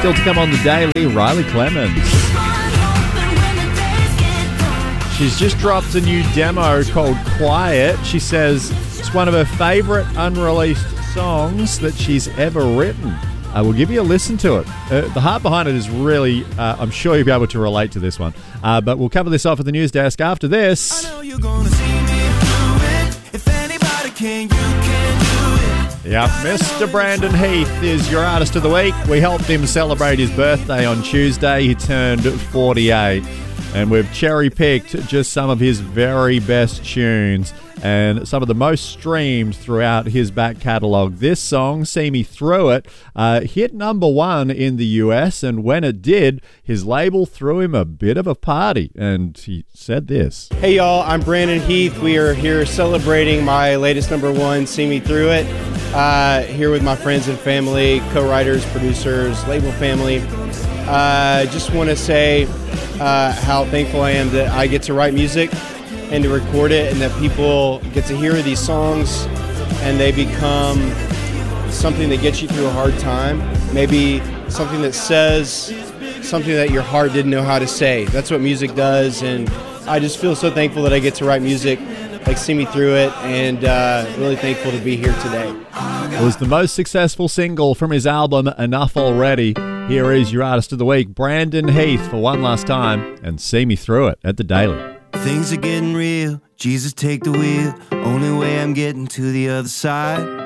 Still to come on the daily, Riley Clemens. She's just dropped a new demo called Quiet. She says it's one of her favourite unreleased songs that she's ever written. We'll give you a listen to it. The heart behind it is really, I'm sure you'll be able to relate to this one. But we'll cover this off at the news desk after this. I know you're gonna see me through it. If anybody can, you can do it. Yep, Mr. Brandon Heath is your artist of the week. We helped him celebrate his birthday on Tuesday. He turned 48. And we've cherry-picked just some of his very best tunes and some of the most streamed throughout his back catalogue. This song, See Me Through It, hit number 1 in the US, and when it did, his label threw him a bit of a party, and he said this. Hey y'all, I'm Brandon Heath. We are here celebrating my latest number 1, See Me Through It, here with my friends and family, co-writers, producers, label family. Just want to say how thankful I am that I get to write music and to record it, and that people get to hear these songs and they become something that gets you through a hard time, maybe something that says something that your heart didn't know how to say. That's what music does, and I just feel so thankful that I get to write music like See Me Through It, and really thankful to be here today. It was the most successful single from his album Enough Already. Here is your artist of the week, Brandon Heath, for one last time, and See Me Through It at the Daily. Things are getting real. Jesus, take the wheel. Only way I'm getting to the other side.